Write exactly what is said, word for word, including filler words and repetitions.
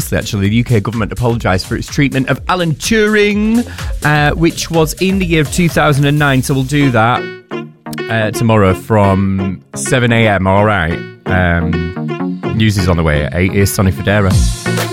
previously, actually, the U K government apologised for its treatment of Alan Turing, uh, which was in the year of two thousand nine. So we'll do that uh, tomorrow from seven a.m, all right? Um, news is on the way at eight. Here's Sonny Fodera.